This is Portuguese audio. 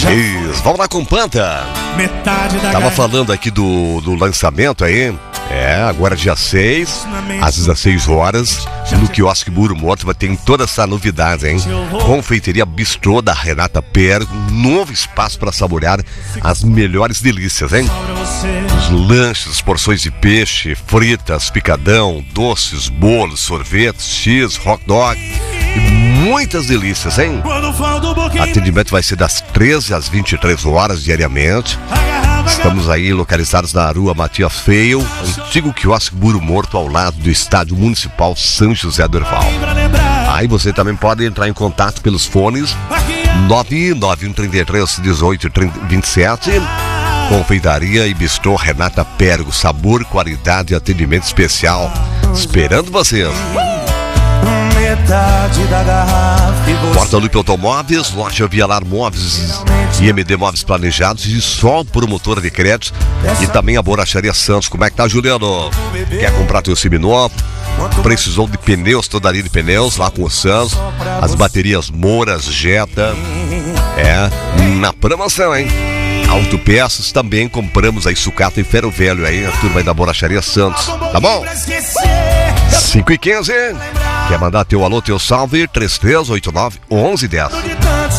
Isso, vamos lá com Panta. Tava falando aqui do lançamento aí. Agora dia 6, às 16 horas, no quiosque Muro Morto vai ter toda essa novidade, hein? Confeiteria Bistrô da Renata Pergo, novo espaço para saborear as melhores delícias, hein? Os lanches, porções de peixe, fritas, picadão, doces, bolos, sorvetes, X, hot dog e muitas delícias, hein? Atendimento vai ser das 13 às 23 horas diariamente. Estamos aí localizados na rua Matias Feio, antigo quiosque Muro Morto, ao lado do Estádio Municipal São José do Herval. Aí você também pode entrar em contato pelos fones 991331827. Confeitaria e Bistrô Renata Pergo, sabor, qualidade e atendimento especial. Esperando vocês. Porta Lupe Automóveis, loja Vialar Móveis e MD Móveis Planejados e Sol Promotora de Crédito e também a Borracharia Santos. Como é que tá, Juliano? Quer comprar teu seminovo? Precisou de pneus, toda a linha de pneus lá com o Santos. As baterias Moura, Jetta. Na promoção, hein? Autopeças também compramos aí sucata e ferro velho aí, a turma aí da Borracharia Santos. Tá bom? 5h15. Quer mandar teu alô, teu salve? 3389-1110.